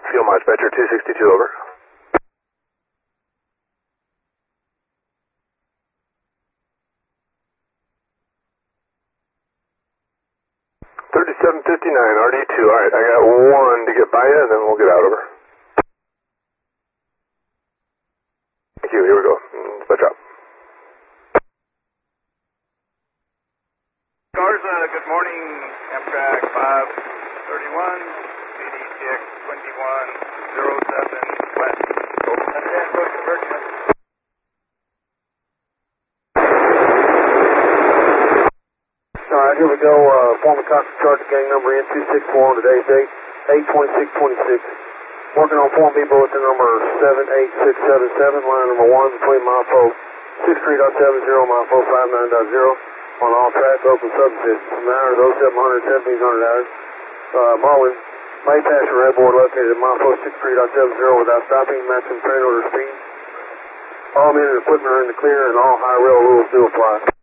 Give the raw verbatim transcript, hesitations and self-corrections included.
Fuel miles, Dispatcher two sixty-two, over. thirty-seven fifty-nine, R D two. Alright, I got one to get by you, and then we'll get out, over. Thank you, here we go. Dispatch out. Garza, good morning. Amtrak five thirty-one, C D T X twenty-one oh seven West. Over. Conversion. Alright, here we go. Uh, former Cox Charge gang number N two six four on today's date, eight twenty-six twenty-six. Working on Form B bulletin number seven eight six seven seven, line number one between MILFO six three point seven zero, MILFO five nine point zero on all track, open subsystems. From the hours oh seven hundred, seventeen hundred hours. Uh, Marlin may pass your red board located at MILFO six three point seven zero without stopping, maximum train order speed. All men and equipment are in the clear and all high rail rules do apply.